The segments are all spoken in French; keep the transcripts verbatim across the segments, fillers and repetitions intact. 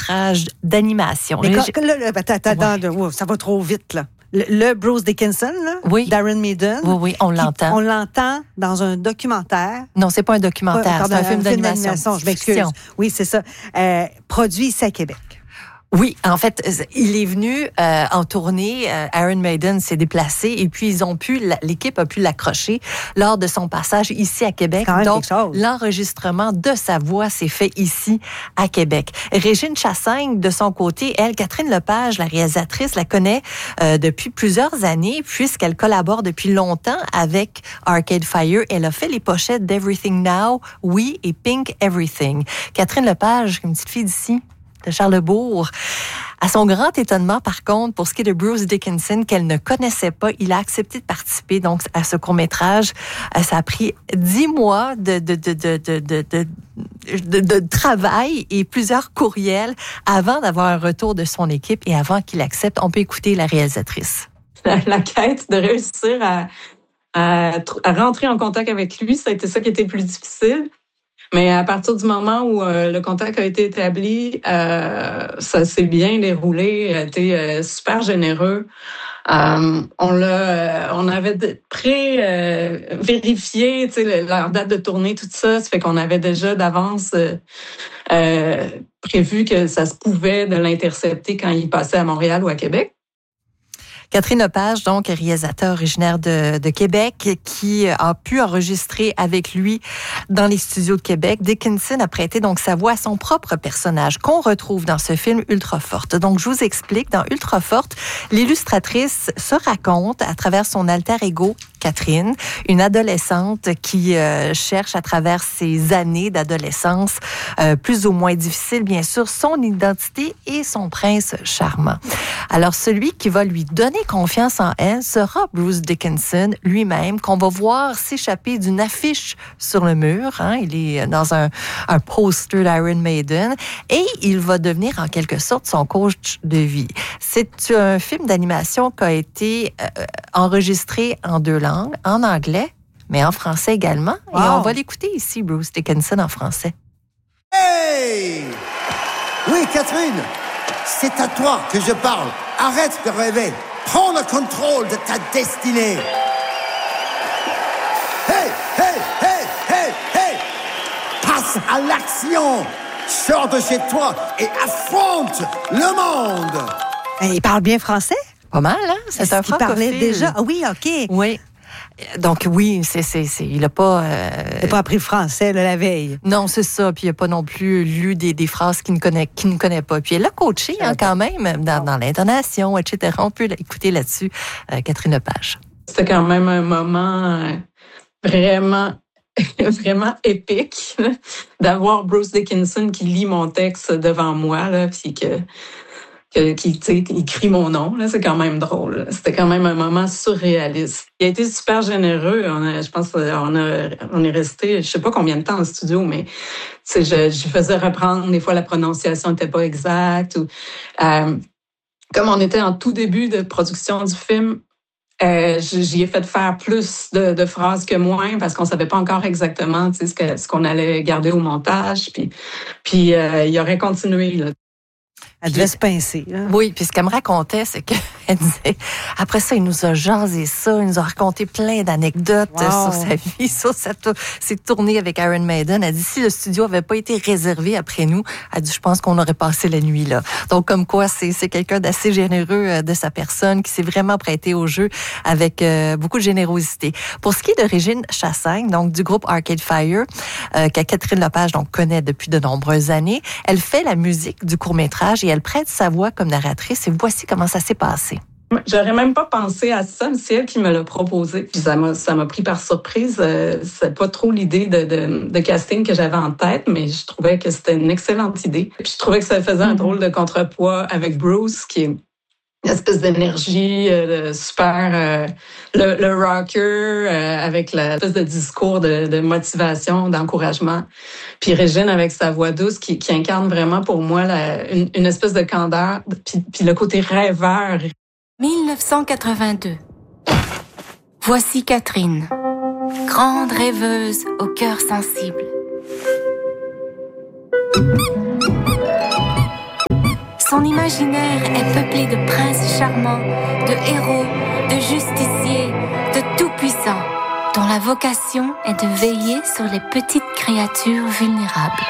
court-métrage d'animation. Mais quand, là, là, attends, attends, ouais. oh, ça va trop vite, là. Le, le Bruce Dickinson, là, oui. Darren Maiden. Oui, oui, on l'entend. On l'entend dans un documentaire. Non, c'est pas un documentaire, c'est un, un film, film d'animation. d'animation. Je m'excuse. Oui, c'est ça. Euh, produit ici à Québec. Oui, en fait, il est venu euh, en tournée. Euh, Iron Maiden s'est déplacé et puis ils ont pu, l'équipe a pu l'accrocher lors de son passage ici à Québec. Donc, l'enregistrement de sa voix s'est fait ici à Québec. Régine Chassagne, de son côté, elle, Catherine Lepage, la réalisatrice, la connaît euh, depuis plusieurs années puisqu'elle collabore depuis longtemps avec Arcade Fire. Elle a fait les pochettes d'Everything Now, Oui et Pink Everything. Catherine Lepage, une petite fille d'ici, de Charlesbourg. À son grand étonnement, par contre, pour ce qui est de Bruce Dickinson, qu'elle ne connaissait pas, il a accepté de participer donc à ce court-métrage. Ça a pris dix mois de, de, de, de, de, de, de, de, de travail et plusieurs courriels avant d'avoir un retour de son équipe et avant qu'il accepte. On peut écouter la réalisatrice. La, la quête de réussir à, à, à rentrer en contact avec lui, ça a été ça qui était le plus difficile. Mais à partir du moment où euh, le contact a été établi, euh, ça s'est bien déroulé, il a été euh, super généreux. Euh, on l'a, on avait pré-vérifié, tu sais, leur date de tournée, tout ça, ça fait qu'on avait déjà d'avance euh, euh, prévu que ça se pouvait de l'intercepter quand il passait à Montréal ou à Québec. Catherine Lepage, donc réalisateur originaire de, de Québec, qui a pu enregistrer avec lui dans les studios de Québec. Dickinson a prêté donc sa voix à son propre personnage qu'on retrouve dans ce film Ultra Forte. Donc, je vous explique, dans Ultra Forte, l'illustratrice se raconte à travers son alter ego, Catherine, une adolescente qui euh, cherche à travers ses années d'adolescence, euh, plus ou moins difficiles, bien sûr, son identité et son prince charmant. Alors, celui qui va lui donner confiance en elle sera Bruce Dickinson lui-même, qu'on va voir s'échapper d'une affiche sur le mur. Hein, il est dans un, un poster d'Iron Maiden et il va devenir en quelque sorte son coach de vie. C'est un film d'animation qui a été euh, enregistré en deux langues, en anglais, mais en français également. Wow. Et on va l'écouter ici, Bruce Dickinson, en français. Hey! Oui, Catherine, c'est à toi que je parle. Arrête de rêver. Prends le contrôle de ta destinée. Hey, hey, hey, hey, hey! Passe à l'action. Sors de chez toi et affronte le monde. Il parle bien français? Pas mal, hein? C'est Est-ce un qu'il parlait déjà? Ah oui, OK. Oui. Donc oui, c'est c'est c'est il a pas euh... il a pas appris le français là, la veille. Non, c'est ça, puis il a pas non plus lu des des phrases qu'il ne connaît qu'il ne connaît pas. Puis elle a coaché hein, quand même dans dans l'intonation, et cetera. On peut l'écouter là-dessus, euh, Catherine Lepage. C'était quand même un moment euh, vraiment vraiment épique là, d'avoir Bruce Dickinson qui lit mon texte devant moi là, puis que Que, qui, tu sais, écrit mon nom, là, c'est quand même drôle. Là. C'était quand même un moment surréaliste. Il a été super généreux. On a, je pense, on a, on est resté, je sais pas combien de temps en studio, mais tu sais, je, je faisais reprendre. Des fois, la prononciation n'était pas exacte. Ou, euh, comme on était en tout début de production du film, euh, j'y ai fait faire plus de, de phrases que moins parce qu'on savait pas encore exactement, tu sais, ce que, ce qu'on allait garder au montage. Puis, puis euh, il aurait continué là. Elle devait se pincer. Hein? Oui, puis ce qu'elle me racontait, c'est qu'elle disait, après ça, il nous a jasé ça, il nous a raconté plein d'anecdotes wow. sur sa vie, sur sa ses tournées avec Iron Maiden. Elle dit, si le studio avait pas été réservé après nous, elle dit, je pense qu'on aurait passé la nuit là. Donc, comme quoi, c'est, c'est quelqu'un d'assez généreux de sa personne, qui s'est vraiment prêté au jeu avec euh, beaucoup de générosité. Pour ce qui est de Régine Chassagne, donc du groupe Arcade Fire, euh, que Catherine Lepage donc connaît depuis de nombreuses années, elle fait la musique du court-métrage et elle prête sa voix comme narratrice. Et voici comment ça s'est passé. J'aurais même pas pensé à ça, mais c'est elle qui me l'a proposé. Puis ça m'a, ça m'a pris par surprise. Euh, c'est pas trop l'idée de, de, de casting que j'avais en tête, mais je trouvais que c'était une excellente idée. Puis je trouvais que ça faisait un drôle de contrepoids avec Bruce, qui est une espèce d'énergie euh, super, euh, le, le rocker euh, avec l'espèce de discours de, de motivation, d'encouragement. Puis Régine avec sa voix douce qui, qui incarne vraiment pour moi la, une, une espèce de candeur, puis, puis le côté rêveur. dix-neuf cent quatre-vingt-deux. Voici Catherine, grande rêveuse au cœur sensible. Son imaginaire est peuplé de princes charmants, de héros, de justiciers, de tout-puissants, dont la vocation est de veiller sur les petites créatures vulnérables.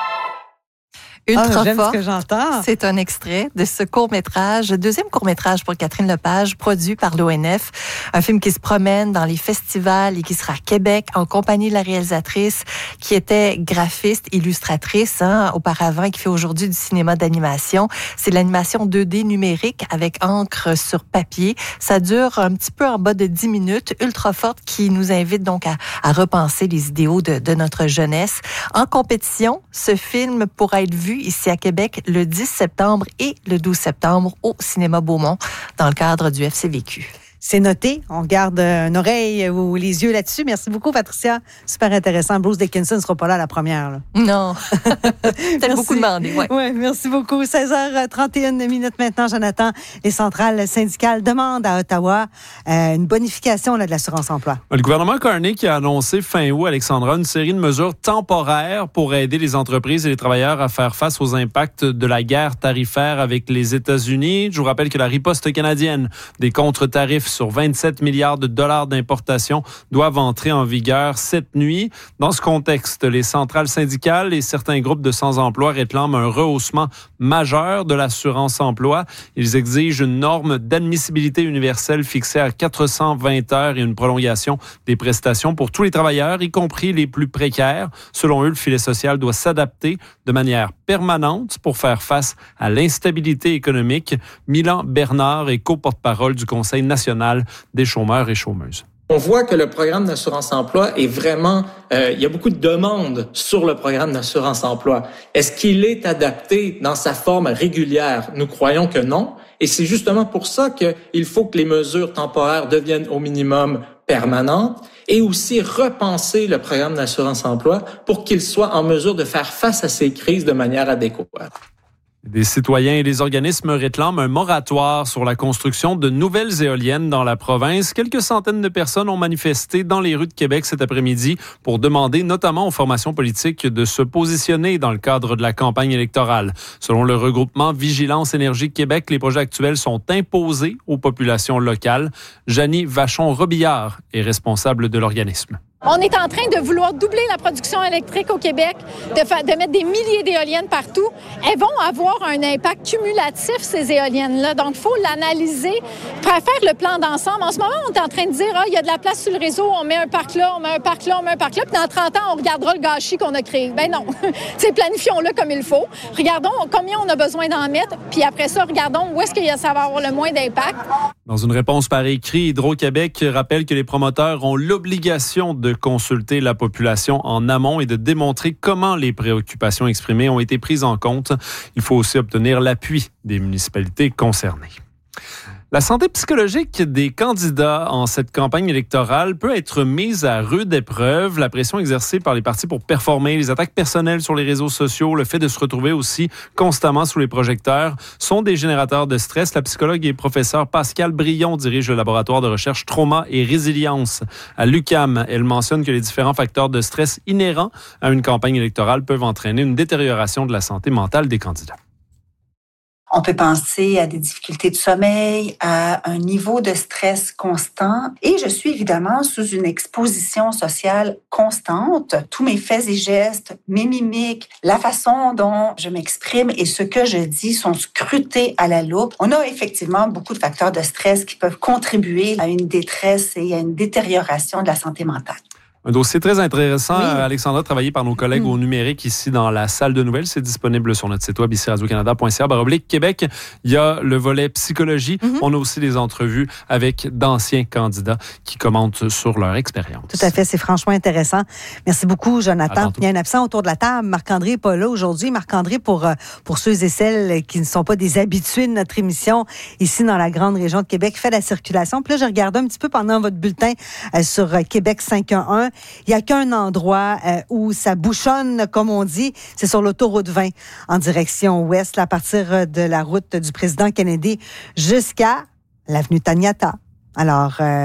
Ultra ah, j'aime fort. ce que j'entends. C'est un extrait de ce court-métrage, deuxième court-métrage pour Catherine Lepage, produit par l'O N F. Un film qui se promène dans les festivals et qui sera à Québec en compagnie de la réalisatrice qui était graphiste, illustratrice hein, auparavant et qui fait aujourd'hui du cinéma d'animation. C'est de l'animation deux D numérique avec encre sur papier. Ça dure un petit peu en bas de dix minutes. Ultra forte qui nous invite donc à, à repenser les idéaux de, de notre jeunesse. En compétition, ce film pourra être vu ici à Québec le dix septembre et le douze septembre au Cinéma Beaumont dans le cadre du F C V Q. C'est noté. On garde une oreille ou les yeux là-dessus. Merci beaucoup, Patricia. Super intéressant. Bruce Dickinson ne sera pas là à la première. Là. Non. T'as beaucoup demandé. Oui, ouais, merci beaucoup. seize heures trente et une minutes maintenant, Jonathan. Les centrales syndicales demandent à Ottawa euh, une bonification là, de l'assurance-emploi. Le gouvernement Carney qui a annoncé fin août, Alexandra, une série de mesures temporaires pour aider les entreprises et les travailleurs à faire face aux impacts de la guerre tarifaire avec les États-Unis. Je vous rappelle que la riposte canadienne des contre-tarifs sur vingt-sept milliards de dollars d'importation doivent entrer en vigueur cette nuit. Dans ce contexte, les centrales syndicales et certains groupes de sans-emploi réclament un rehaussement majeur de l'assurance-emploi. Ils exigent une norme d'admissibilité universelle fixée à quatre cent vingt heures et une prolongation des prestations pour tous les travailleurs, y compris les plus précaires. Selon eux, le filet social doit s'adapter de manière permanente pour faire face à l'instabilité économique. Milan Bernard est co-porte-parole du Conseil national des chômeurs et chômeuses. On voit que le programme d'assurance-emploi est vraiment... Euh, il y a beaucoup de demandes sur le programme d'assurance-emploi. Est-ce qu'il est adapté dans sa forme régulière? Nous croyons que non. Et c'est justement pour ça qu'il faut que les mesures temporaires deviennent au minimum permanentes et aussi repenser le programme d'assurance-emploi pour qu'il soit en mesure de faire face à ces crises de manière adéquate. Des citoyens et des organismes réclament un moratoire sur la construction de nouvelles éoliennes dans la province. Quelques centaines de personnes ont manifesté dans les rues de Québec cet après-midi pour demander notamment aux formations politiques de se positionner dans le cadre de la campagne électorale. Selon le regroupement Vigilance Énergie Québec, les projets actuels sont imposés aux populations locales. Janie Vachon-Robillard est responsable de l'organisme. On est en train de vouloir doubler la production électrique au Québec, de, fa- de mettre des milliers d'éoliennes partout. Elles vont avoir un impact cumulatif, ces éoliennes-là. Donc, il faut l'analyser pour faire le plan d'ensemble. En ce moment, on est en train de dire, ah, il y a de la place sur le réseau, on met un parc là, on met un parc là, on met un parc là, puis dans trente ans, on regardera le gâchis qu'on a créé. Ben non. T'sais, planifions-le comme il faut. Regardons combien on a besoin d'en mettre, puis après ça, regardons où est-ce que ça va avoir le moins d'impact. Dans une réponse par écrit, Hydro-Québec rappelle que les promoteurs ont l'obligation de consulter la population en amont et de démontrer comment les préoccupations exprimées ont été prises en compte. Il faut aussi obtenir l'appui des municipalités concernées. La santé psychologique des candidats en cette campagne électorale peut être mise à rude épreuve. La pression exercée par les partis pour performer, les attaques personnelles sur les réseaux sociaux, le fait de se retrouver aussi constamment sous les projecteurs sont des générateurs de stress. La psychologue et professeure Pascale Brion dirige le laboratoire de recherche Trauma et Résilience à l'U Q A M. Elle mentionne que les différents facteurs de stress inhérents à une campagne électorale peuvent entraîner une détérioration de la santé mentale des candidats. On peut penser à des difficultés de sommeil, à un niveau de stress constant. Et je suis évidemment sous une exposition sociale constante. Tous mes faits et gestes, mes mimiques, la façon dont je m'exprime et ce que je dis sont scrutés à la loupe. On a effectivement beaucoup de facteurs de stress qui peuvent contribuer à une détresse et à une détérioration de la santé mentale. Un dossier très intéressant, oui. Alexandra, travaillé par nos collègues mmh. au numérique ici dans la salle de nouvelles. C'est disponible sur notre site web ici radio canada point c a baroblique Québec. Il y a le volet psychologie. Mmh. On a aussi des entrevues avec d'anciens candidats qui commentent sur leur expérience. Tout à fait, c'est franchement intéressant. Merci beaucoup, Jonathan. Il y a un absent autour de la table. Marc-André n'est pas là aujourd'hui. Marc-André, pour, pour ceux et celles qui ne sont pas des habitués de notre émission ici dans la grande région de Québec, fait la circulation. Puis là, je regardais un petit peu pendant votre bulletin euh, sur Québec cinq un un. Il n'y a qu'un endroit euh, où ça bouchonne, comme on dit, c'est sur l'autoroute vingt, en direction ouest, là, à partir de la route du président Kennedy jusqu'à l'avenue Taniata. Alors, euh,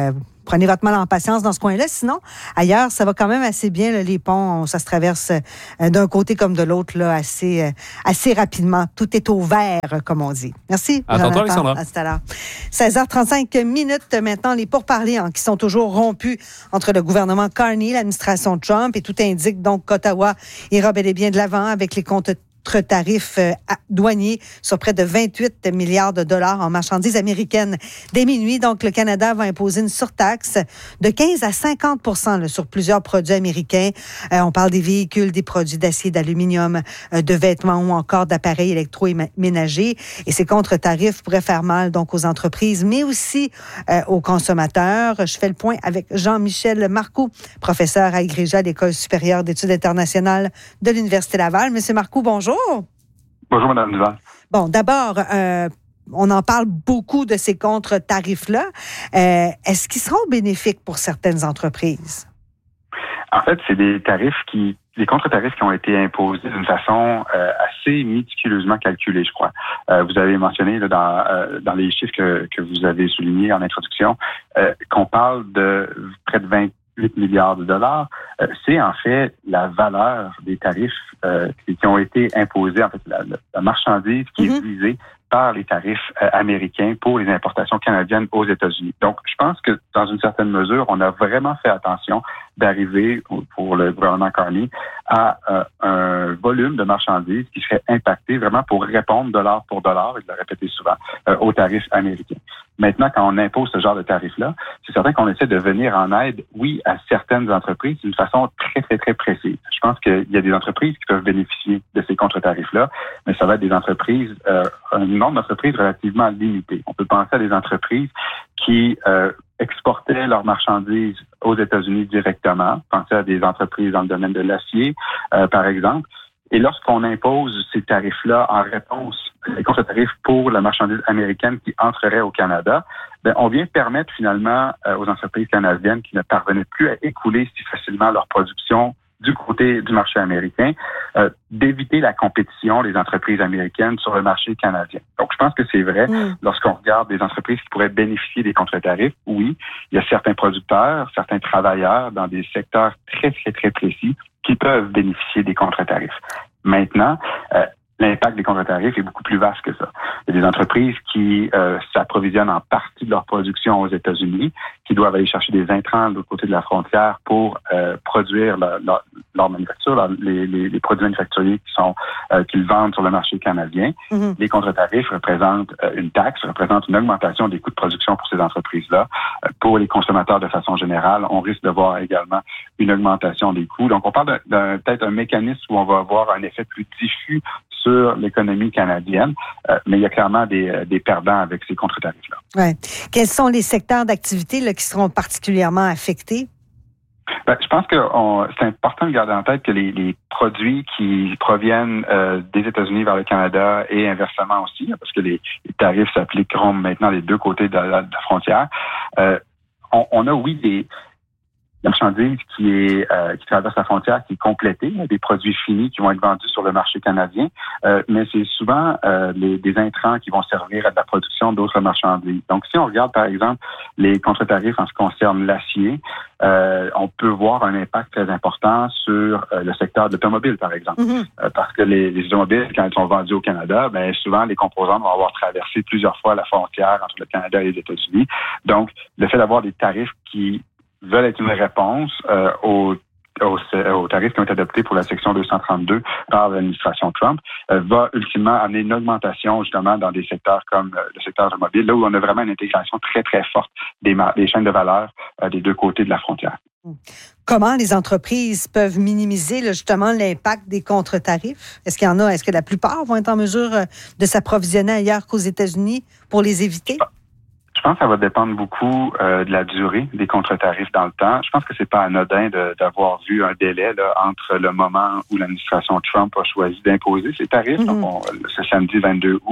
prenez votre mal en patience dans ce coin-là. Sinon, ailleurs, ça va quand même assez bien. Là, les ponts, ça se traverse euh, d'un côté comme de l'autre là, assez, euh, assez rapidement. Tout est au vert, comme on dit. Merci. À tantôt, Alexandra. À tout à l'heure. seize heures trente-cinq minutes maintenant, les pourparlers hein, qui sont toujours rompus entre le gouvernement Carney et l'administration Trump. Et tout indique donc qu'Ottawa ira bel et bien de l'avant avec les comptes tarifs euh, douaniers sur près de vingt-huit milliards de dollars en marchandises américaines. Dès minuit, donc, le Canada va imposer une surtaxe de quinze à cinquante pour cent là, sur plusieurs produits américains. Euh, on parle des véhicules, des produits d'acier, d'aluminium, euh, de vêtements ou encore d'appareils électroménagers. Et ces contre-tarifs pourraient faire mal donc aux entreprises, mais aussi euh, aux consommateurs. Je fais le point avec Jean-Michel Marcoux, professeur à Igréja à l'École supérieure d'études internationales de l'Université Laval. Monsieur Marcoux, bonjour. Bonjour, Mme Duval. Bon, d'abord, euh, on en parle beaucoup de ces contre-tarifs-là. Euh, est-ce qu'ils seront bénéfiques pour certaines entreprises? En fait, c'est des tarifs qui, des contre-tarifs qui ont été imposés d'une façon euh, assez méticuleusement calculée, je crois. Euh, vous avez mentionné là, dans, euh, dans les chiffres que, que vous avez soulignés en introduction euh, qu'on parle de près de vingt-huit milliards de dollars. Euh, c'est en fait la valeur des tarifs euh, qui, qui ont été imposés, en fait, la, la marchandise qui mm-hmm. est visée par les tarifs euh, américains pour les importations canadiennes aux États-Unis. Donc, je pense que dans une certaine mesure, on a vraiment fait attention d'arriver pour le gouvernement Carney à euh, un volume de marchandises qui serait impacté vraiment pour répondre dollar pour dollar, et je l'ai répété souvent, euh, aux tarifs américains. Maintenant, quand on impose ce genre de tarifs-là, c'est certain qu'on essaie de venir en aide, oui, à certaines entreprises d'une façon très, très, très précise. Je pense qu'il y a des entreprises qui peuvent bénéficier de ces contre-tarifs-là, mais ça va être des entreprises, euh, un nombre d'entreprises relativement limité. On peut penser à des entreprises qui euh, exportaient leurs marchandises aux États-Unis directement. Pensez à des entreprises dans le domaine de l'acier, euh, par exemple. Et lorsqu'on impose ces tarifs-là en réponse, les contre-tarifs pour la marchandise américaine qui entrerait au Canada, ben, on vient permettre finalement euh, aux entreprises canadiennes qui ne parvenaient plus à écouler si facilement leur production du côté du marché américain, euh, d'éviter la compétition des entreprises américaines sur le marché canadien. Donc, je pense que c'est vrai, mmh. lorsqu'on regarde des entreprises qui pourraient bénéficier des contre-tarifs, oui, il y a certains producteurs, certains travailleurs dans des secteurs très, très, très précis qui peuvent bénéficier des contre-tarifs. Maintenant, euh, l'impact des contre-tarifs est beaucoup plus vaste que ça. Il y a des entreprises qui euh, s'approvisionnent en partie de leur production aux États-Unis, qui doivent aller chercher des intrants de l'autre côté de la frontière pour euh, produire leur, leur, leur manufacture, leur, les, les, les produits manufacturiers qui sont euh, qu'ils vendent sur le marché canadien. Mm-hmm. Les contre-tarifs représentent euh, une taxe, représentent une augmentation des coûts de production pour ces entreprises-là. Euh, pour les consommateurs de façon générale, on risque de voir également une augmentation des coûts. Donc, on parle d'un, peut-être un mécanisme où on va avoir un effet plus diffus sur l'économie canadienne, euh, mais il y a clairement des, euh, des perdants avec ces contre-tarifs-là. Ouais. Quels sont les secteurs d'activité là, qui seront particulièrement affectés? Ben, je pense que on, c'est important de garder en tête que les, les produits qui proviennent euh, des États-Unis vers le Canada et inversement aussi, parce que les, les tarifs s'appliqueront maintenant des deux côtés de la, de la frontière, euh, on, on a, oui, des la marchandise qui est euh, qui traverse la frontière, qui est complétée, des produits finis qui vont être vendus sur le marché canadien, euh, mais c'est souvent euh, les, des intrants qui vont servir à de la production d'autres marchandises. Donc, si on regarde, par exemple, les contre-tarifs en ce qui concerne l'acier, euh, on peut voir un impact très important sur euh, le secteur de l'automobile, par exemple. Mm-hmm. Euh, parce que les, les automobiles, quand elles sont vendues au Canada, ben souvent, les composants vont avoir traversé plusieurs fois la frontière entre le Canada et les États-Unis. Donc, le fait d'avoir des tarifs qui veulent être une réponse euh, aux, aux, aux tarifs qui ont été adoptés pour la section deux cent trente-deux par l'administration Trump euh, va ultimement amener une augmentation justement dans des secteurs comme euh, le secteur automobile, là où on a vraiment une intégration très, très forte des, mar- des chaînes de valeur euh, des deux côtés de la frontière. Comment les entreprises peuvent minimiser là, justement l'impact des contre-tarifs? Est-ce qu'il y en a? Est-ce que la plupart vont être en mesure de s'approvisionner ailleurs qu'aux États-Unis pour les éviter? Je pense que ça va dépendre beaucoup euh, de la durée des contre-tarifs dans le temps. Je pense que c'est pas anodin de, d'avoir vu un délai là, entre le moment où l'administration Trump a choisi d'imposer ces tarifs, mm-hmm. donc on, ce samedi vingt-deux août,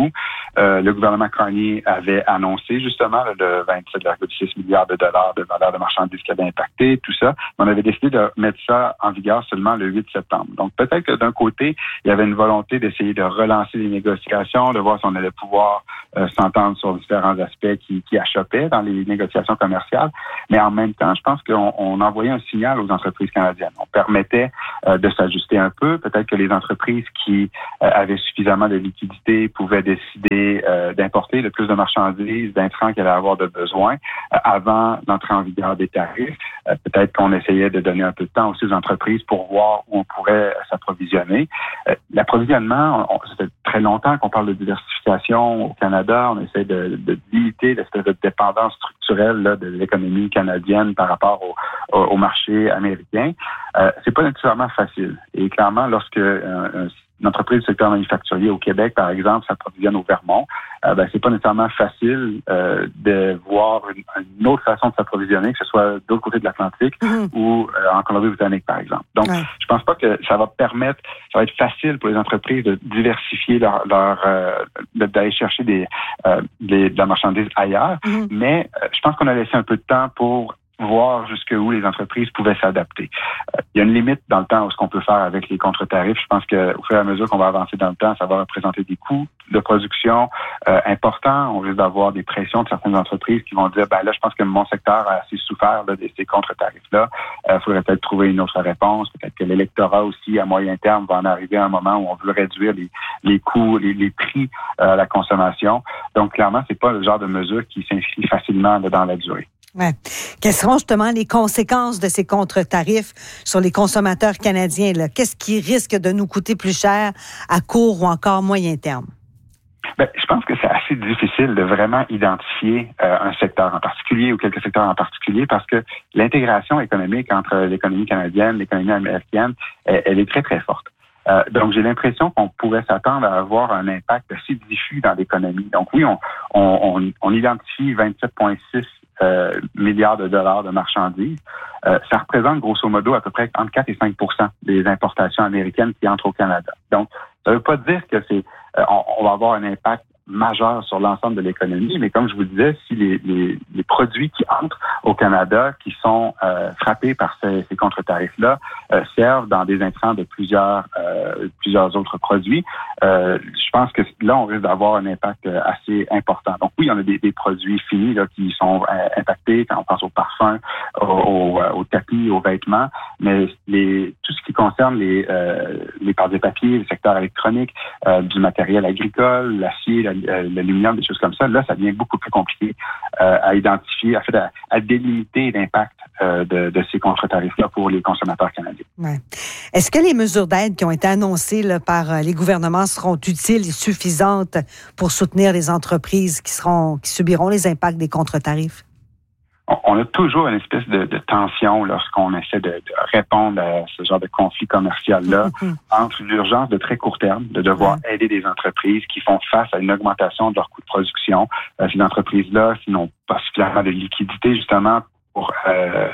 Euh, le gouvernement Carney avait annoncé justement là, le vingt-sept virgule six milliards de dollars de valeur de marchandises qui avait impacté, tout ça. On avait décidé de mettre ça en vigueur seulement le huit septembre. Donc peut-être que d'un côté, il y avait une volonté d'essayer de relancer les négociations, de voir si on allait pouvoir euh, s'entendre sur différents aspects qui, qui achoppaient dans les négociations commerciales. Mais en même temps, je pense qu'on on envoyait un signal aux entreprises canadiennes. On permettait euh, de s'ajuster un peu. Peut-être que les entreprises qui euh, avaient suffisamment de liquidités pouvaient décider euh, d'importer le plus de marchandises, d'intrants qu'elles allaient avoir de besoin euh, avant l'entrée en vigueur des tarifs. Euh, peut-être qu'on essayait de donner un peu de temps aussi aux entreprises pour voir où on pourrait s'approvisionner. Euh, l'approvisionnement, on, ça fait très longtemps qu'on parle de diversification au Canada. On essaie de, de limiter l'espèce de dépendance structurelle là, de l'économie canadienne par rapport au, au, au marché américain. Euh, c'est pas nécessairement facile. Et clairement, lorsque euh, une entreprise du secteur manufacturier au Québec, par exemple, s'approvisionne au Vermont, euh, ben, c'est pas nécessairement facile euh, de voir une, une autre façon de s'approvisionner, que ce soit de l'autre côté de l'Atlantique mmh. ou euh, en Colombie-Britannique, par exemple. Donc, ouais. je pense pas que ça va permettre, ça va être facile pour les entreprises de diversifier leur, leur euh, d'aller chercher des, euh, des, de la marchandise ailleurs, mmh. mais euh, je pense qu'on a laissé un peu de temps pour voir jusqu'où les entreprises pouvaient s'adapter. Euh, il y a une limite dans le temps où ce qu'on peut faire avec les contre-tarifs. Je pense qu'au fur et à mesure qu'on va avancer dans le temps, ça va représenter des coûts de production euh, importants. On risque d'avoir des pressions de certaines entreprises qui vont dire, ben là, je pense que mon secteur a assez souffert là, de ces contre-tarifs-là. Il euh, faudrait peut-être trouver une autre réponse. Peut-être que l'électorat aussi, à moyen terme, va en arriver à un moment où on veut réduire les, les coûts, les, les prix euh, à la consommation. Donc, clairement, c'est pas le genre de mesure qui s'inscrit facilement là, dans la durée. Ouais. Quelles seront justement les conséquences de ces contre-tarifs sur les consommateurs canadiens? Là? Qu'est-ce qui risque de nous coûter plus cher à court ou encore moyen terme? Ben, je pense que c'est assez difficile de vraiment identifier euh, un secteur en particulier ou quelques secteurs en particulier parce que l'intégration économique entre l'économie canadienne et l'économie américaine, elle, elle est très, très forte. Euh, donc, j'ai l'impression qu'on pourrait s'attendre à avoir un impact assez diffus dans l'économie. Donc, oui, on, on, on, on identifie vingt-sept virgule six Euh, milliards de dollars de marchandises. Euh, ça représente grosso modo à peu près entre quatre et cinq pour cent des importations américaines qui entrent au Canada. Donc, ça ne veut pas dire que c'est euh, on, on va avoir un impact majeur sur l'ensemble de l'économie, mais comme je vous disais, si les, les, les produits qui entrent au Canada, qui sont euh, frappés par ces, ces contre-tarifs-là, euh, servent dans des intrants de plusieurs euh, plusieurs autres produits, euh, je pense que là, on risque d'avoir un impact assez important. Donc oui, on a des, des produits finis là, qui sont euh, impactés, quand on pense aux parfums, aux, aux, aux tapis, aux vêtements, mais les, tout ce qui concerne les, euh, les parts de papier, le secteur électronique, euh, du matériel agricole, l'acier, la l'aluminium, des choses comme ça, là, ça devient beaucoup plus compliqué euh, à identifier, à, fait, à, à délimiter l'impact euh, de, de ces contre-tarifs-là pour les consommateurs canadiens. Ouais. Est-ce que les mesures d'aide qui ont été annoncées là, par les gouvernements seront utiles et suffisantes pour soutenir les entreprises qui seront qui subiront les impacts des contre-tarifs? On a toujours une espèce de, de tension lorsqu'on essaie de, de répondre à ce genre de conflit commercial-là mm-hmm. entre l'urgence de très court terme, de devoir ouais. aider des entreprises qui font face à une augmentation de leurs coûts de production. Euh, ces entreprises-là, qui n'ont pas suffisamment de liquidité, justement, pour euh,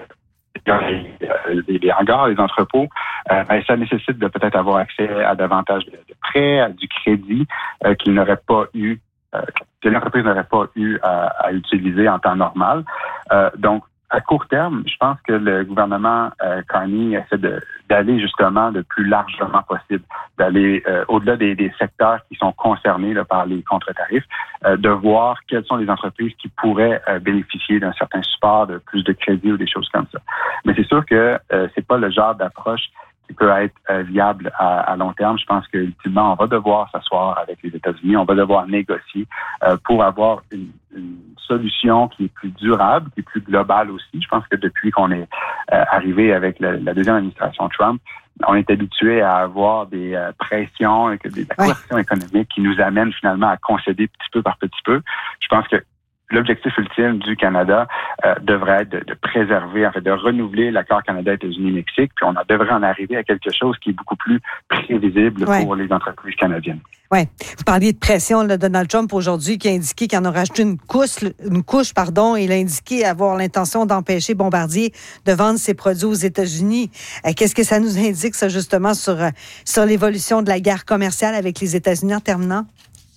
les, les hangars, les entrepôts, euh, ben, ça nécessite de peut-être avoir accès à davantage de, de prêts, à du crédit euh, qu'ils n'auraient pas eu que l'entreprise n'aurait pas eu à, à utiliser en temps normal. Euh, donc, à court terme, je pense que le gouvernement euh, Carney essaie de, d'aller justement le plus largement possible, d'aller euh, au-delà des, des secteurs qui sont concernés là, par les contre-tarifs, euh, de voir quelles sont les entreprises qui pourraient euh, bénéficier d'un certain support, de plus de crédit ou des choses comme ça. Mais c'est sûr que euh, c'est pas le genre d'approche qui peut être euh, viable à, à long terme. Je pense qu'ultimement, on va devoir s'asseoir avec les États-Unis, on va devoir négocier euh, pour avoir une, une solution qui est plus durable, qui est plus globale aussi. Je pense que depuis qu'on est euh, arrivé avec la, la deuxième administration Trump, on est habitué à avoir des euh, pressions et que des coercions économiques qui nous amènent finalement à concéder petit peu par petit peu. Je pense que l'objectif ultime du Canada euh, devrait être de, de préserver, en fait, de renouveler l'accord Canada-États-Unis-Mexique, puis on devrait en arriver à quelque chose qui est beaucoup plus prévisible ouais. pour les entreprises canadiennes. Oui. Vous parliez de pression de Donald Trump aujourd'hui qui a indiqué qu'il en a rajouté une couche, une couche, pardon, et il a indiqué avoir l'intention d'empêcher Bombardier de vendre ses produits aux États-Unis. Euh, qu'est-ce que ça nous indique, ça, justement, sur, sur l'évolution de la guerre commerciale avec les États-Unis en terminant?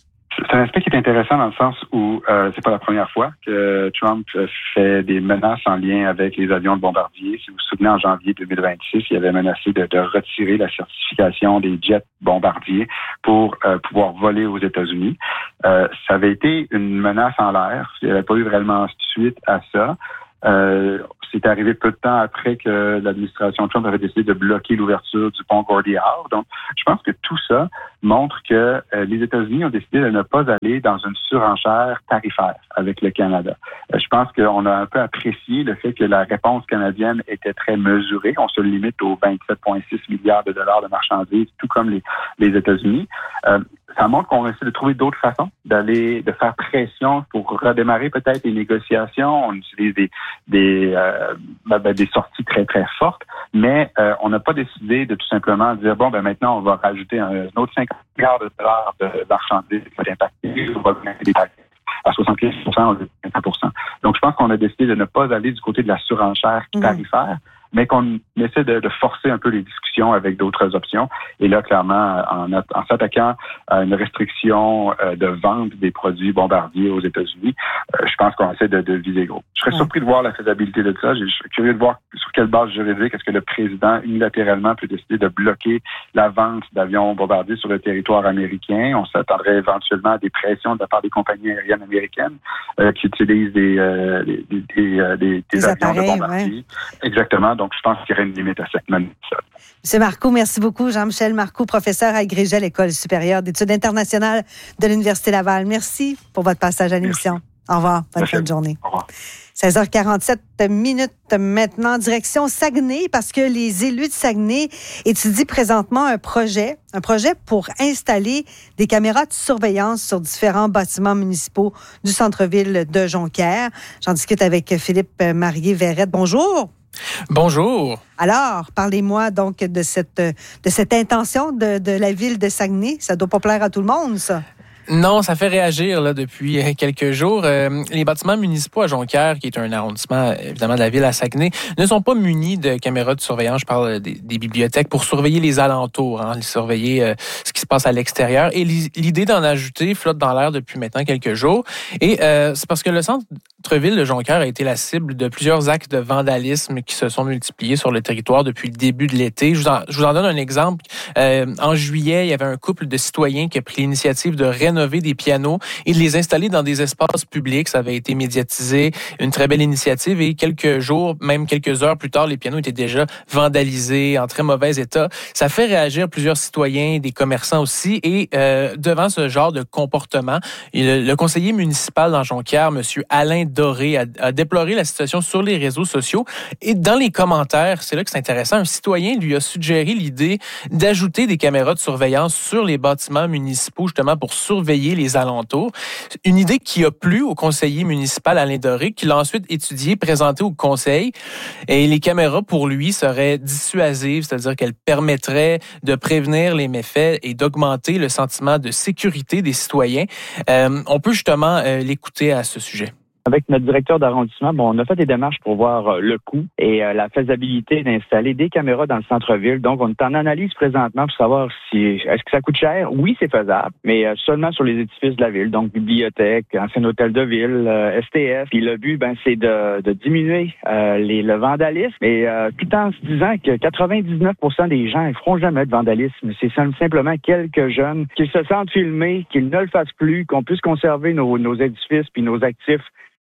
C'est un aspect qui est intéressant dans le sens où euh, c'est pas la première fois que Trump fait des menaces en lien avec les avions de bombardiers. Si vous vous souvenez, en janvier deux mille vingt-six, il avait menacé de, de retirer la certification des jets bombardiers pour euh, pouvoir voler aux États-Unis. Euh, ça avait été une menace en l'air. Il n'y avait pas eu réellement suite à ça. Euh, c'est arrivé peu de temps après que l'administration Trump avait décidé de bloquer l'ouverture du pont Gordie Howe. Donc, je pense que tout ça montre que euh, les États-Unis ont décidé de ne pas aller dans une surenchère tarifaire avec le Canada. Euh, je pense qu'on a un peu apprécié le fait que la réponse canadienne était très mesurée. On se limite aux vingt-sept virgule six milliards de dollars de marchandises, tout comme les, les États-Unis. Euh, ça montre qu'on essaie de trouver d'autres façons d'aller, de faire pression pour redémarrer peut-être les négociations. On utilise des, des, euh, ben, des sorties très, très fortes, mais euh, on n'a pas décidé de tout simplement dire, bon, ben maintenant, on va rajouter un, un autre cinquante milliards de dollars de marchandises qui va impacter, on va mettre des taxes à soixante-quinze pour cent au lieu de vingt pour cent. Donc, je pense qu'on a décidé de ne pas aller du côté de la surenchère tarifaire, mmh. mais qu'on essaie de, de forcer un peu les discussions avec d'autres options. Et là, clairement, en, en s'attaquant à une restriction euh, de vente des produits bombardiers aux États-Unis, euh, je pense qu'on essaie de, de viser gros. Je serais ouais. surpris de voir la faisabilité de ça. Je suis curieux de voir sur quelle base juridique est-ce que le président unilatéralement peut décider de bloquer la vente d'avions bombardiers sur le territoire américain. On s'attendrait éventuellement à des pressions de la part des compagnies aériennes américaines euh, qui utilisent des, euh, des, des, des, des, des, des avions de bombardiers. Ouais. Exactement. Donc, je pense qu'il y aurait une limite à cette menace. Monsieur Marcoux, merci beaucoup. Jean-Michel Marcoux, professeur agrégé à l'École supérieure d'études internationales de l'Université Laval. Merci pour votre passage à l'émission. Merci. Au revoir. Bonne fin de journée. Au revoir. seize heures quarante-sept minutes maintenant, direction Saguenay, parce que les élus de Saguenay étudient présentement un projet, un projet pour installer des caméras de surveillance sur différents bâtiments municipaux du centre-ville de Jonquière. J'en discute avec Philippe Marié-Verrette. Bonjour. Bonjour. Alors, parlez-moi donc de cette, de cette intention de, de la ville de Saguenay. Ça ne doit pas plaire à tout le monde, ça. Non, ça fait réagir là, depuis quelques jours. Euh, les bâtiments municipaux à Jonquière, qui est un arrondissement évidemment de la ville à Saguenay, ne sont pas munis de caméras de surveillance. Je parle des, des bibliothèques pour surveiller les alentours, hein, surveiller euh, ce qui se passe à l'extérieur. Et l'idée d'en ajouter flotte dans l'air depuis maintenant quelques jours. Et euh, c'est parce que le centre-ville de Jonquière a été la cible de plusieurs actes de vandalisme qui se sont multipliés sur le territoire depuis le début de l'été. Je vous en, je vous en donne un exemple. Euh, en juillet, il y avait un couple de citoyens qui a pris l'initiative de rénover des pianos et de les installer dans des espaces publics. Ça avait été médiatisé, une très belle initiative, et quelques jours, même quelques heures plus tard, les pianos étaient déjà vandalisés, en très mauvais état. Ça fait réagir plusieurs citoyens, des commerçants aussi, et euh, devant ce genre de comportement, il, le conseiller municipal dans Jonquière, M. Alain Doré, a, a déploré la situation sur les réseaux sociaux, et dans les commentaires, c'est là que c'est intéressant, un citoyen lui a suggéré l'idée d'ajouter des caméras de surveillance sur les bâtiments municipaux, justement pour surveiller les alentours. Une idée qui a plu au conseiller municipal Alain Doré, qui l'a ensuite étudiée, présentée au conseil. Et les caméras, pour lui, seraient dissuasives, c'est-à-dire qu'elles permettraient de prévenir les méfaits et d'augmenter le sentiment de sécurité des citoyens. Euh, on peut justement euh, l'écouter à ce sujet. Avec notre directeur d'arrondissement, bon, on a fait des démarches pour voir euh, le coût et euh, la faisabilité d'installer des caméras dans le centre-ville. Donc, on est en analyse présentement pour savoir si est-ce que ça coûte cher. Oui, c'est faisable, mais euh, seulement sur les édifices de la ville, donc bibliothèque, ancien hôtel de ville, euh, S T F. Puis le but, ben, c'est de, de diminuer euh, les, le vandalisme, et euh, tout en se disant que quatre-vingt-dix-neuf pour cent des gens ne feront jamais de vandalisme. C'est simplement quelques jeunes qui se sentent filmés, qu'ils ne le fassent plus, qu'on puisse conserver nos, nos édifices puis nos actifs.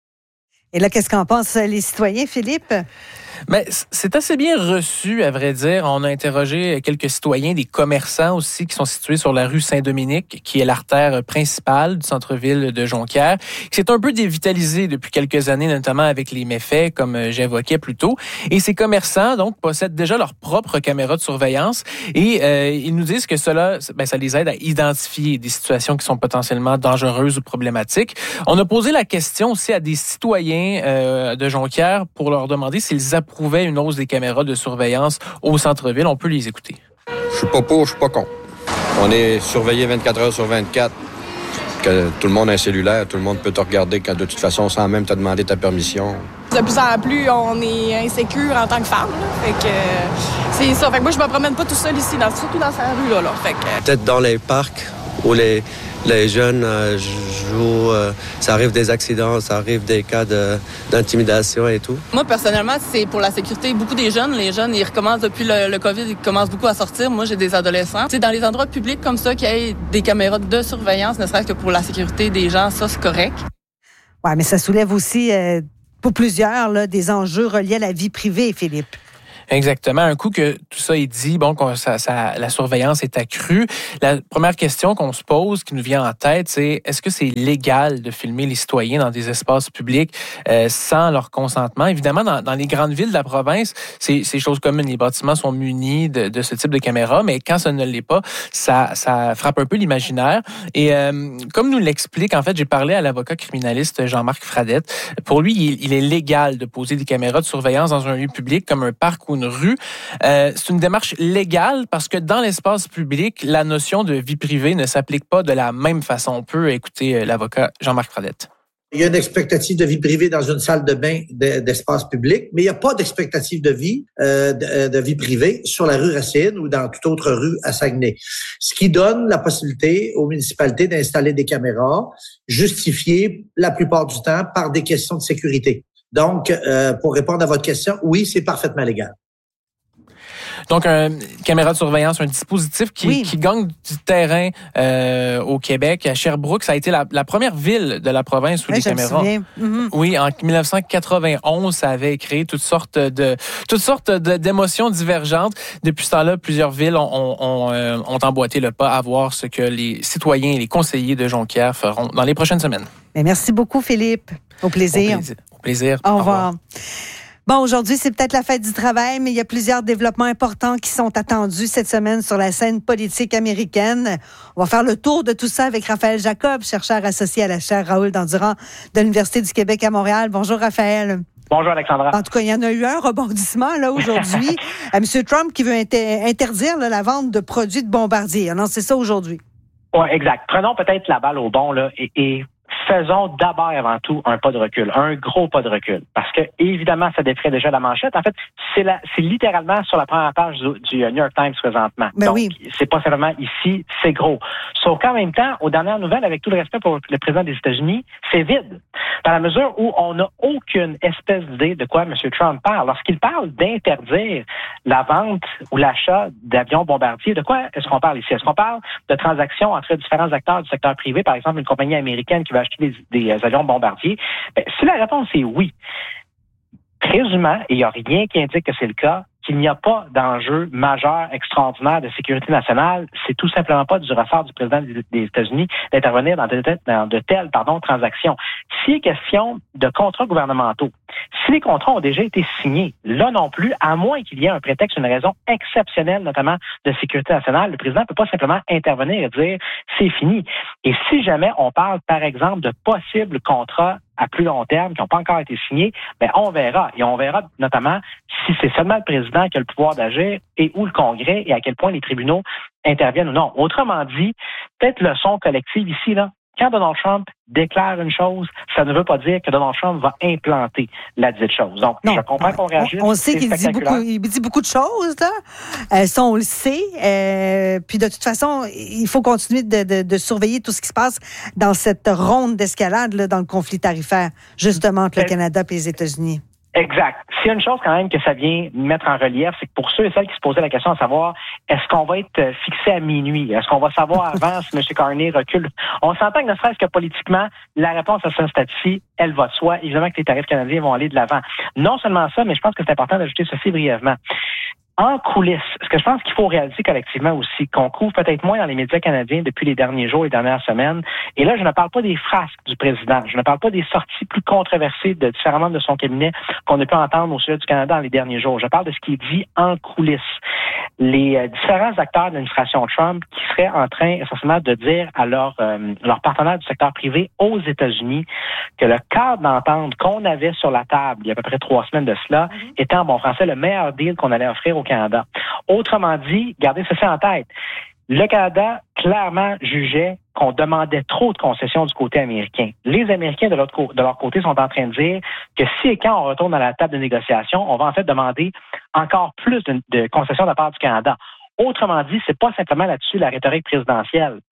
Et là, qu'est-ce qu'en pensent les citoyens, Philippe? Mais c'est assez bien reçu, à vrai dire. On a interrogé quelques citoyens, des commerçants aussi, qui sont situés sur la rue Saint-Dominique, qui est l'artère principale du centre-ville de Jonquière, qui s'est un peu dévitalisé depuis quelques années, notamment avec les méfaits, comme j'évoquais plus tôt. Et ces commerçants, donc, possèdent déjà leur propre caméra de surveillance, et euh, ils nous disent que cela, ben, ça les aide à identifier des situations qui sont potentiellement dangereuses ou problématiques. On a posé la question aussi à des citoyens euh, de Jonquière pour leur demander s'ils approuvaient une hausse des caméras de surveillance au centre-ville. On peut les écouter. Je suis pas pour, je suis pas contre. On est surveillé vingt-quatre heures sur vingt-quatre. Que tout le monde a un cellulaire, tout le monde peut te regarder quand de toute façon sans même te demander ta permission. De plus en plus, on est insécure en tant que femme. Là. Fait que euh, c'est ça. Fait que moi, je me promène pas tout seul ici, dans, surtout dans cette rue-là. Là. Fait que... Peut-être dans les parcs ou les, les jeunes euh, jouent, euh, ça arrive des accidents, ça arrive des cas de, d'intimidation et tout. Moi, personnellement, c'est pour la sécurité. Beaucoup des jeunes, les jeunes, ils recommencent depuis le, le COVID, ils commencent beaucoup à sortir. Moi, j'ai des adolescents. C'est dans les endroits publics comme ça qu'il y ait des caméras de surveillance, ne serait-ce que pour la sécurité des gens, ça, c'est correct. Oui, mais ça soulève aussi, euh, pour plusieurs, là, des enjeux reliés à la vie privée, Philippe. Exactement. Un coup que tout ça est dit, bon, qu'on, ça, ça, la surveillance est accrue. La première question qu'on se pose, qui nous vient en tête, c'est est-ce que c'est légal de filmer les citoyens dans des espaces publics euh, sans leur consentement? Évidemment, dans, dans les grandes villes de la province, c'est, c'est chose commune. Les bâtiments sont munis de, de ce type de caméra, mais quand ça ne l'est pas, ça, ça frappe un peu l'imaginaire. Et euh, comme nous l'explique, en fait, j'ai parlé à l'avocat criminaliste Jean-Marc Fradette. Pour lui, il, il est légal de poser des caméras de surveillance dans un lieu public comme un parc ou une rue. Euh, c'est une démarche légale parce que dans l'espace public, la notion de vie privée ne s'applique pas de la même façon. On peut écouter l'avocat Jean-Marc Fradette. Il y a une expectative de vie privée dans une salle de bain d'espace public, mais il n'y a pas d'expectative de vie euh, de, de vie privée sur la rue Racine ou dans toute autre rue à Saguenay. Ce qui donne la possibilité aux municipalités d'installer des caméras justifiées la plupart du temps par des questions de sécurité. Donc, euh, pour répondre à votre question, oui, c'est parfaitement légal. Donc, une caméra de surveillance, un dispositif qui, oui. qui gagne du terrain euh, au Québec. À Sherbrooke, ça a été la, la première ville de la province où oui, les caméras. Mm-hmm. Oui, en dix-neuf cent quatre-vingt-onze, ça avait créé toutes sortes de toutes sortes de, d'émotions divergentes. Depuis ce temps-là, plusieurs villes ont, ont, ont, euh, ont emboîté le pas à voir ce que les citoyens et les conseillers de Jonquière feront dans les prochaines semaines. Mais merci beaucoup, Philippe. Au plaisir. Au plaisir. Au plaisir. Au revoir. Au revoir. Bon, aujourd'hui, c'est peut-être la fête du travail, mais il y a plusieurs développements importants qui sont attendus cette semaine sur la scène politique américaine. On va faire le tour de tout ça avec Raphaël Jacob, chercheur associé à la chaire Raoul Dandurand de l'Université du Québec à Montréal. Bonjour, Raphaël. Bonjour, Alexandra. En tout cas, il y en a eu un rebondissement là aujourd'hui. M. Trump qui veut inter- interdire là, la vente de produits de Bombardier. Non, c'est ça aujourd'hui. Oui, exact. Prenons peut-être la balle au bon là et... et... faisons d'abord et avant tout un pas de recul, un gros pas de recul. Parce que, évidemment, ça défrait déjà la manchette. En fait, c'est, la, c'est littéralement sur la première page du, du New York Times présentement. Ben Donc, oui. c'est pas seulement ici, c'est gros. Sauf qu'en même temps, aux dernières nouvelles, avec tout le respect pour le président des États-Unis, c'est vide. Dans la mesure où on n'a aucune espèce d'idée de quoi M. Trump parle. Lorsqu'il parle d'interdire la vente ou l'achat d'avions bombardiers, de quoi est-ce qu'on parle ici? Est-ce qu'on parle de transactions entre différents acteurs du secteur privé, par exemple une compagnie américaine qui va acheter des, des avions bombardiers? Bien, si la réponse est oui, présumant, et il n'y a rien qui indique que c'est le cas, qu'il n'y a pas d'enjeu majeur, extraordinaire de sécurité nationale, c'est tout simplement pas du ressort du président des États-Unis d'intervenir dans de, dans de telles pardon, transactions. S'il est question de contrats gouvernementaux, si les contrats ont déjà été signés, là non plus, à moins qu'il y ait un prétexte, une raison exceptionnelle, notamment de sécurité nationale, le président ne peut pas simplement intervenir et dire c'est fini. Et si jamais on parle, par exemple, de possibles contrats à plus long terme qui n'ont pas encore été signés, ben on verra. Et on verra notamment si c'est seulement le président qui a le pouvoir d'agir et où le Congrès et à quel point les tribunaux interviennent ou non. Autrement dit, peut-être leçon collective ici, là, quand Donald Trump déclare une chose, ça ne veut pas dire que Donald Trump va implanter la dite chose. Donc, non, je comprends qu'on réagisse. On, on sait qu'il dit beaucoup, il dit beaucoup de choses, là. Euh, ça, on le sait. Euh, puis, de toute façon, il faut continuer de, de, de surveiller tout ce qui se passe dans cette ronde d'escalade, là, dans le conflit tarifaire, justement, entre le Canada et les États-Unis. Exact. S'il y a une chose quand même que ça vient mettre en relief, c'est que pour ceux et celles qui se posaient la question à savoir, est-ce qu'on va être fixé à minuit? Est-ce qu'on va savoir avant si M. Carney recule? On s'entend que ne serait-ce que politiquement, la réponse à ce stade-ci, elle va de soi. Évidemment que les tarifs canadiens vont aller de l'avant. Non seulement ça, mais je pense que c'est important d'ajouter ceci brièvement. En coulisses, ce que je pense qu'il faut réaliser collectivement aussi, qu'on couvre peut-être moins dans les médias canadiens depuis les derniers jours, les dernières semaines, et là, je ne parle pas des frasques du président, je ne parle pas des sorties plus controversées de différents membres de son cabinet qu'on a pu entendre au sujet du Canada dans les derniers jours. Je parle de ce qui est dit en coulisses. Les euh, différents acteurs de l'administration Trump qui seraient en train essentiellement de dire à leurs euh, leurs partenaires du secteur privé aux États-Unis que le cadre d'entente qu'on avait sur la table il y a à peu près trois semaines de cela mm-hmm. était en bon français le meilleur deal qu'on allait offrir au Canada. Autrement dit, gardez ceci en tête, le Canada clairement jugeait qu'on demandait trop de concessions du côté américain. Les Américains, de, l'autre, de leur côté, sont en train de dire que si et quand on retourne à la table de négociation, on va en fait demander encore plus de, de concessions de la part du Canada. Autrement dit, c'est pas simplement là-dessus la rhétorique présidentielle.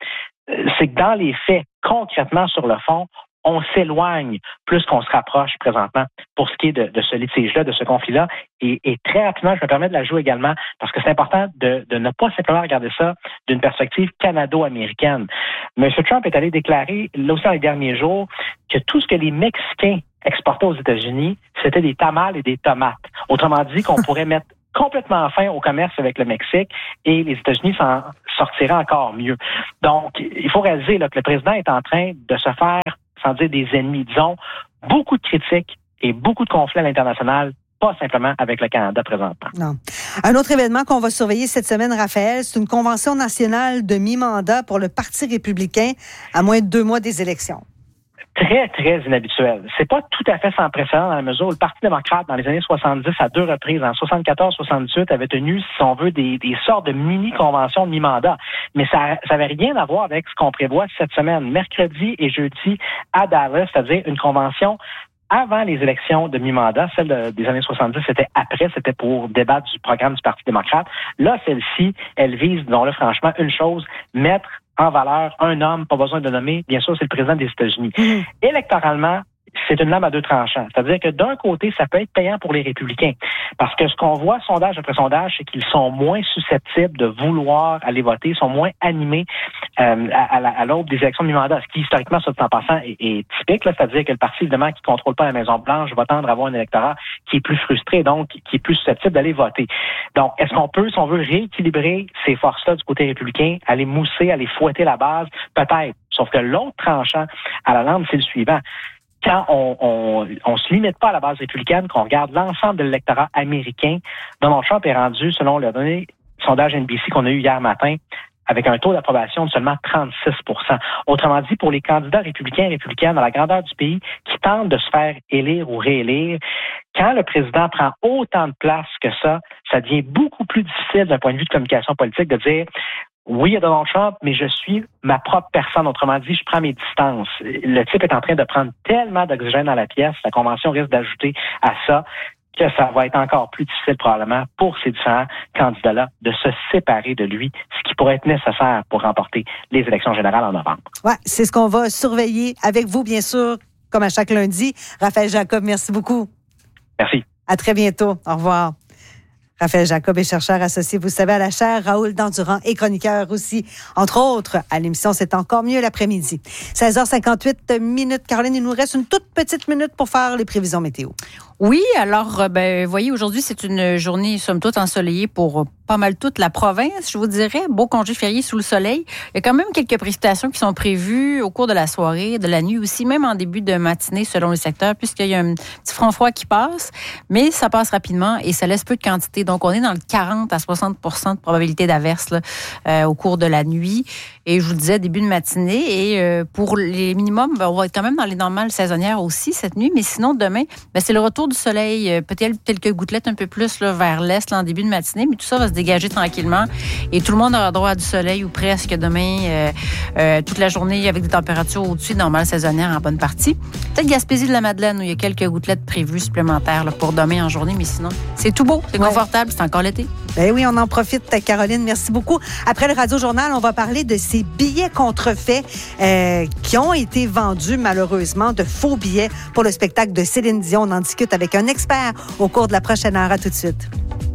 c'est que dans les faits, concrètement sur le fond, on s'éloigne plus qu'on se rapproche présentement pour ce qui est de, de ce litige-là, de ce conflit-là. Et, et très rapidement, je me permets de la jouer également parce que c'est important de, de ne pas simplement regarder ça d'une perspective canado-américaine. M. Trump est allé déclarer, là aussi dans les derniers jours, que tout ce que les Mexicains exportaient aux États-Unis, c'était des tamales et des tomates. Autrement dit, qu'on pourrait mettre complètement fin au commerce avec le Mexique et les États-Unis s'en sortiraient encore mieux. Donc, il faut réaliser là, que le président est en train de se faire, sans dire des ennemis, disons, beaucoup de critiques et beaucoup de conflits à l'international, pas simplement avec le Canada présentement. Non. Un autre événement qu'on va surveiller cette semaine, Raphaël, c'est une convention nationale de mi-mandat pour le Parti républicain à moins de deux mois des élections. Très, très inhabituel. C'est pas tout à fait sans précédent dans la mesure où le Parti démocrate, dans les années soixante-dix, à deux reprises, en soixante-quatorze soixante-dix-huit, avait tenu, si on veut, des, des sortes de mini-conventions de mi-mandat. Mais ça n'avait rien à voir avec ce qu'on prévoit cette semaine, mercredi et jeudi, à Dallas, c'est-à-dire une convention avant les élections de mi-mandat. Celle de, des années soixante-dix, c'était après, c'était pour débattre du programme du Parti démocrate. Là, celle-ci, elle vise, disons-le franchement, une chose, mettre en valeur un homme, pas besoin de nommer, bien sûr, c'est le président des États-Unis. Mmh. Électoralement, c'est une lame à deux tranchants. C'est-à-dire que d'un côté, ça peut être payant pour les républicains. Parce que ce qu'on voit, sondage après sondage, c'est qu'ils sont moins susceptibles de vouloir aller voter, sont moins animés euh, à, à, à l'aube des élections de mi-mandat. Ce qui, historiquement, soit en passant, est, est typique. Là, c'est-à-dire que le parti, évidemment, qui ne contrôle pas la Maison-Blanche va tendre à avoir un électorat qui est plus frustré, donc qui est plus susceptible d'aller voter. Donc, est-ce qu'on peut, si on veut, rééquilibrer ces forces-là du côté républicain, aller mousser, aller fouetter la base? Peut-être. Sauf que l'autre tranchant à la lampe, c'est le suivant. Quand on, on, on se limite pas à la base républicaine, qu'on regarde l'ensemble de l'électorat américain, Donald Trump est rendu, selon le donné sondage N B C qu'on a eu hier matin, avec un taux d'approbation de seulement trente-six pour cent. Autrement dit, pour les candidats républicains et républicaines dans la grandeur du pays qui tentent de se faire élire ou réélire, quand le président prend autant de place que ça, ça devient beaucoup plus difficile d'un point de vue de communication politique de dire oui, il y a Donald Trump, mais je suis ma propre personne. Autrement dit, je prends mes distances. Le type est en train de prendre tellement d'oxygène dans la pièce, la Convention risque d'ajouter à ça que ça va être encore plus difficile probablement pour ces différents candidats-là de se séparer de lui, ce qui pourrait être nécessaire pour remporter les élections générales en novembre. Ouais, c'est ce qu'on va surveiller avec vous, bien sûr, comme à chaque lundi. Raphaël Jacob, merci beaucoup. Merci. À très bientôt. Au revoir. Raphaël Jacob est chercheur associé, vous savez, à la chaire Raoul Dandurand et chroniqueur aussi, entre autres, à l'émission C'est encore mieux l'après-midi. seize heures cinquante-huit minutes. Caroline, il nous reste une toute petite minute pour faire les prévisions météo. Oui, alors, ben, voyez, aujourd'hui, c'est une journée, somme toute, ensoleillée pour pas mal toute la province, je vous dirais. Beau congé férié sous le soleil. Il y a quand même quelques précipitations qui sont prévues au cours de la soirée, de la nuit aussi, même en début de matinée, selon le secteur, puisqu'il y a un petit front froid qui passe. Mais ça passe rapidement et ça laisse peu de quantité. Donc, on est dans le quarante à soixante pour cent de probabilité d'averse là, euh, au cours de la nuit. Et je vous le disais, début de matinée. Et euh, pour les minimums, ben, on va être quand même dans les normales saisonnières aussi cette nuit. Mais sinon, demain, ben, c'est le retour du soleil. Euh, peut-être quelques gouttelettes un peu plus là, vers l'est là, en début de matinée. Mais tout ça va se dégager tranquillement. Et tout le monde aura droit à du soleil ou presque demain, euh, euh, toute la journée avec des températures au-dessus de normales saisonnières en bonne partie. Peut-être Gaspésie de la Madeleine où il y a quelques gouttelettes prévues supplémentaires là, pour demain en journée. Mais sinon, c'est tout beau, c'est ouais. confortable, c'est encore l'été. Ben oui, on en profite, Caroline. Merci beaucoup. Après le Radio Journal, on va parler de ces billets contrefaits euh, qui ont été vendus, malheureusement, de faux billets pour le spectacle de Céline Dion. On en discute avec un expert au cours de la prochaine heure. À tout de suite.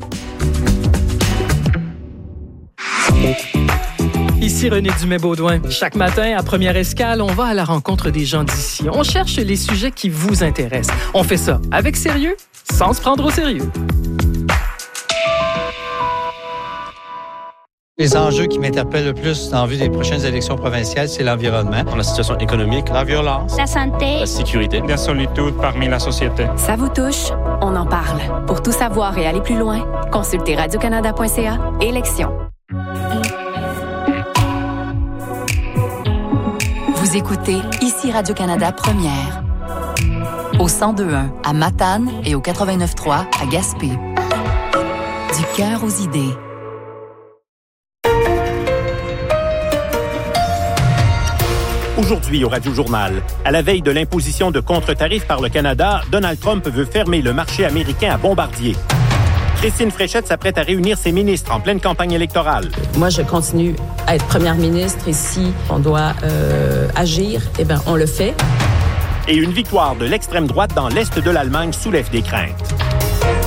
Ici René Dumais-Baudouin. Chaque matin, à Première Escale, on va à la rencontre des gens d'ici. On cherche les sujets qui vous intéressent. On fait ça avec sérieux, sans se prendre au sérieux. Les enjeux qui m'interpellent le plus en vue des prochaines élections provinciales, c'est l'environnement. La situation économique, la violence, la santé, la sécurité, la solitude parmi la société. Ça vous touche? On en parle. Pour tout savoir et aller plus loin, consultez radio canada point c a. Élections. Vous écoutez ici Radio-Canada Première. Au cent deux point un à Matane et au quatre-vingt-neuf point trois à Gaspé. Du cœur aux idées. Aujourd'hui au Radio-Journal, à la veille de l'imposition de contre-tarifs par le Canada, Donald Trump veut fermer le marché américain à Bombardier. Christine Fréchette s'apprête à réunir ses ministres en pleine campagne électorale. Moi, je continue à être première ministre et si on doit euh, agir, eh bien, on le fait. Et une victoire de l'extrême droite dans l'est de l'Allemagne soulève des craintes.